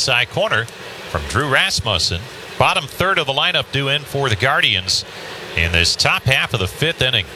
outside corner from Drew Rasmussen. Bottom third of the lineup due in for the Guardians in this top half of the fifth inning.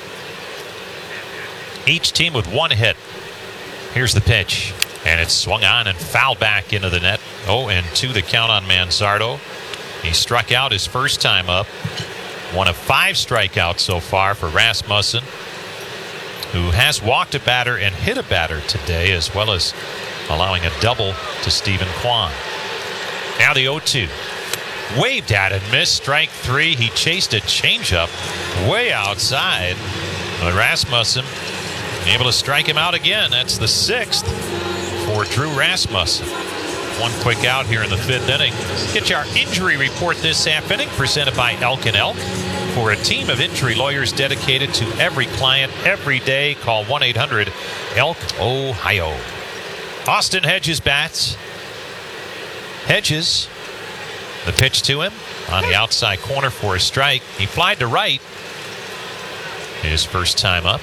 Each team with one hit. Here's the pitch. And it's swung on and fouled back into the net. 0-2 the count on Manzardo. He struck out his first time up. One of 5 strikeouts so far for Rasmussen, who has walked a batter and hit a batter today, as well as allowing a double to Stephen Kwan. Now the 0-2. Waved at and missed. Strike 3. He chased a changeup way outside. But Rasmussen able to strike him out again. That's the 6th for Drew Rasmussen. One quick out here in the fifth inning. Get your injury report this half inning, presented by Elk & Elk. For a team of injury lawyers dedicated to every client every day, call 1-800-ELK-OHIO. Austin Hedges bats. Hedges, the pitch to him on the outside corner for a strike. He flied to right. His first time up.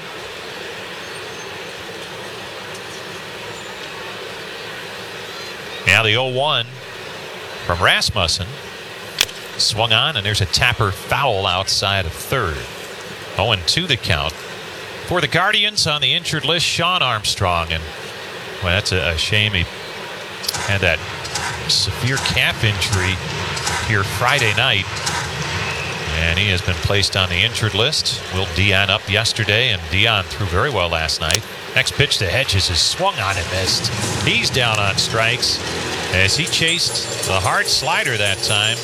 Now the 0-1 from Rasmussen. Swung on, and there's a tapper foul outside of third. 0-2 the count. For the Guardians on the injured list, Sean Armstrong. And well, that's a shame. He had that severe calf injury here Friday night, and he has been placed on the injured list. Will Dion up yesterday, and Dion threw very well last night. Next pitch to Hedges is swung on and missed. He's down on strikes as he chased the hard slider that time.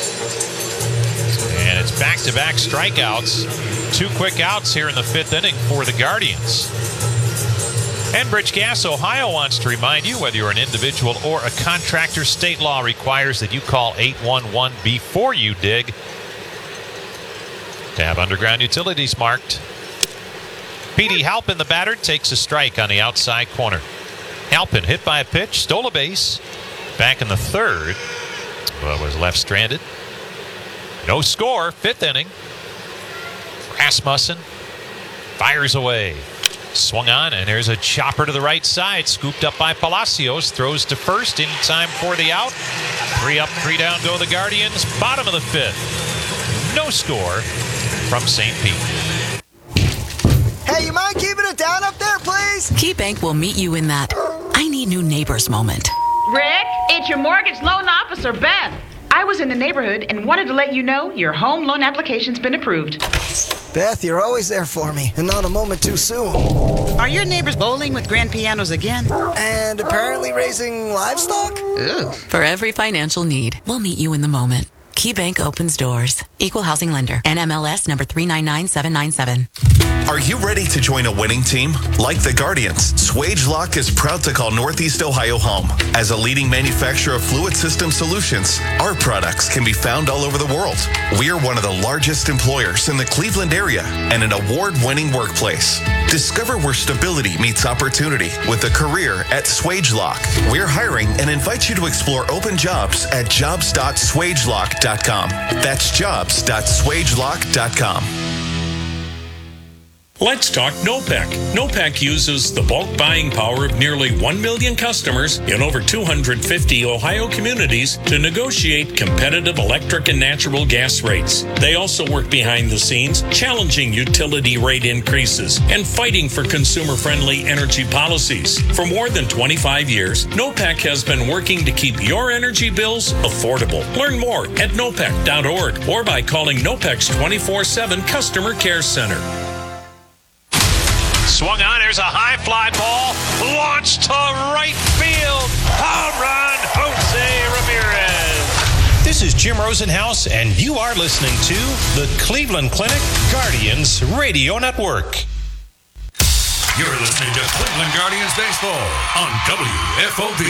And it's back-to-back strikeouts. 2 quick outs here in the fifth inning for the Guardians. Enbridge Gas Ohio wants to remind you, whether you're an individual or a contractor, state law requires that you call 811 before you dig to have underground utilities marked. Petey Halpin, the batter, takes a strike on the outside corner. Halpin hit by a pitch, stole a base. Back in the third, but was left stranded. No score, fifth inning. Rasmussen fires away. Swung on, and there's a chopper to the right side. Scooped up by Palacios. Throws to first in time for the out. 3 up, 3 down go the Guardians. Bottom of the fifth. No score from St. Pete. Hey, you mind keeping it down up there, please? KeyBank will meet you in that I need new neighbors moment. Rick, it's your mortgage loan officer, Beth. I was in the neighborhood and wanted to let you know your home loan application's been approved. Beth, you're always there for me, and not a moment too soon. Are your neighbors bowling with grand pianos again? And apparently raising livestock? Ugh. For every financial need, we'll meet you in the moment. KeyBank opens doors. Equal housing lender. NMLS number 399797. Are you ready to join a winning team? Like the Guardians, Swagelok is proud to call Northeast Ohio home. As a leading manufacturer of fluid system solutions, our products can be found all over the world. We are one of the largest employers in the Cleveland area and an award-winning workplace. Discover where stability meets opportunity with a career at Swagelok. We're hiring and invite you to explore open jobs at jobs.swagelok.com. That's jobs.swagelok.com. Let's talk NOPEC. NOPEC uses the bulk buying power of nearly 1 million customers in over 250 Ohio communities to negotiate competitive electric and natural gas rates. They also work behind the scenes, challenging utility rate increases and fighting for consumer-friendly energy policies. For more than 25 years, NOPEC has been working to keep your energy bills affordable. Learn more at nopec.org or by calling NOPEC's 24/7 Customer Care Center. Swung on, there's a high fly ball, launched to right field. Home run, Jose Ramirez. This is Jim Rosenhaus, and you are listening to the Cleveland Clinic Guardians Radio Network. You're listening to Cleveland Guardians Baseball on WFOB.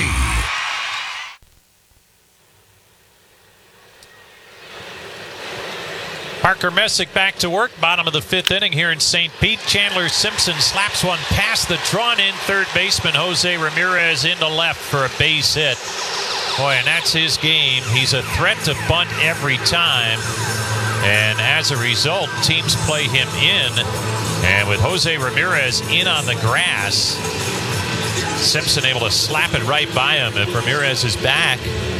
Parker Messick back to work. Bottom of the fifth inning here in St. Pete. Chandler Simpson slaps one past the drawn-in third baseman Jose Ramirez into left for a base hit. Boy, and that's his game. He's a threat to bunt every time. And as a result, teams play him in. And with Jose Ramirez in on the grass, Simpson able to slap it right by him. If Ramirez is back,